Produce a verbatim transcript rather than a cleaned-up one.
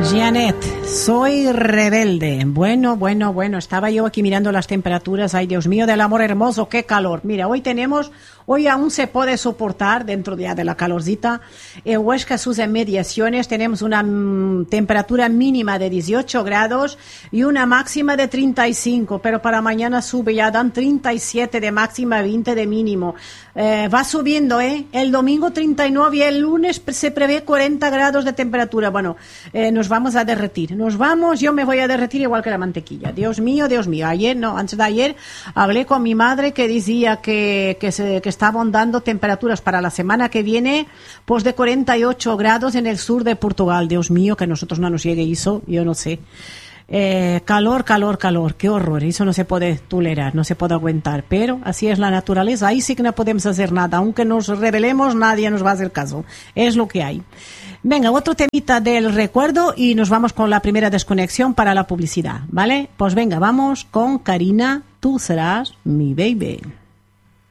Janet, soy rebelde. Bueno, bueno, bueno, estaba yo aquí mirando las temperaturas. Ay, Dios mío, del amor hermoso, qué calor. Mira, hoy tenemos, hoy aún se puede soportar dentro ya de la calorcita. En Huesca, sus inmediaciones, tenemos una mm, temperatura mínima de dieciocho grados y una máxima de treinta y cinco, pero para mañana sube, ya dan treinta y siete de máxima, veinte de mínimo. Eh, va subiendo, ¿eh? El domingo treinta y nueve y el lunes se prevé cuarenta grados de temperatura. Bueno, eh, nos vamos a derretir. Nos vamos, yo me voy a derretir igual que la mantequilla. Dios mío, Dios mío. Ayer, no, antes de ayer, hablé con mi madre que decía que, que, se, que estaban dando temperaturas para la semana que viene, pues de cuarenta y ocho grados en el sur de Portugal. Dios mío, que a nosotros no nos llegue eso, yo no sé. Eh, calor, calor, calor, qué horror, eso no se puede tolerar, no se puede aguantar, pero así es la naturaleza, ahí sí que no podemos hacer nada, aunque nos rebelemos nadie nos va a hacer caso, es lo que hay. Venga, otro temita del recuerdo y nos vamos con la primera desconexión para la publicidad, ¿vale? Pues venga, vamos con Karina, tú serás mi baby.